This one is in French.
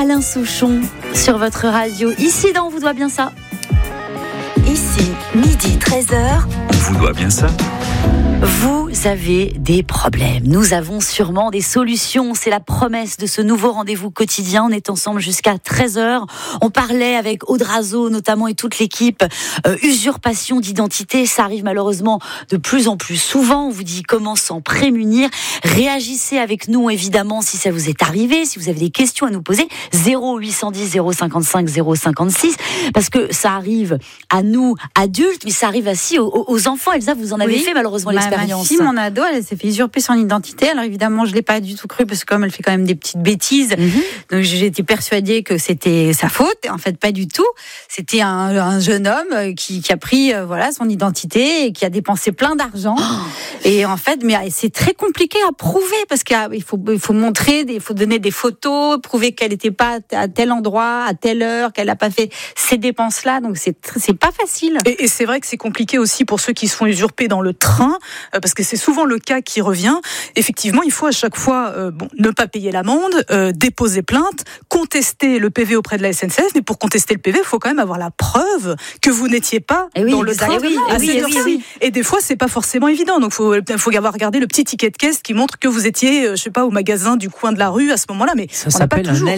Alain Souchon sur votre radio. Ici dans On vous doit bien ça. Ici, midi 13h. On vous doit bien ça. Vous avez des problèmes. Nous avons sûrement des solutions. C'est la promesse de ce nouveau rendez-vous quotidien. On est ensemble jusqu'à 13h. On parlait avec Aude Razeau notamment et toute l'équipe. Usurpation d'identité, ça arrive malheureusement de plus en plus souvent. On vous dit comment s'en prémunir. Réagissez avec nous évidemment si ça vous est arrivé, si vous avez des questions à nous poser. 0810 055 056 parce que ça arrive à nous adultes, mais ça arrive aussi aux enfants. Elsa, vous en avez fait malheureusement l'expérience. Ma fille, mon ado, elle s'est fait usurper son identité. Alors évidemment, je l'ai pas du tout cru parce que comme elle fait quand même des petites bêtises, donc j'étais persuadée que c'était sa faute. Et en fait, pas du tout. C'était un jeune homme qui a pris son identité et qui a dépensé plein d'argent. Et en fait, mais c'est très compliqué à prouver parce qu'il faut montrer, il faut donner des photos, prouver qu'elle n'était pas à tel endroit, à telle heure, qu'elle n'a pas fait ces dépenses-là. Donc c'est pas facile. Et c'est vrai que c'est compliqué aussi pour ceux qui se font usurper dans le train, parce que c'est souvent le cas qui revient. Effectivement, il faut à chaque fois ne pas payer l'amende, déposer plainte, contester le PV auprès de la SNCF. Mais pour contester le PV, il faut quand même avoir la preuve que vous n'étiez pas dans le train à cette heure-ci. Et des fois, c'est pas forcément évident. Donc, faut avoir regardé le petit ticket de caisse qui montre que vous étiez, au magasin du coin de la rue à ce moment-là. Mais ça on n'a pas toujours.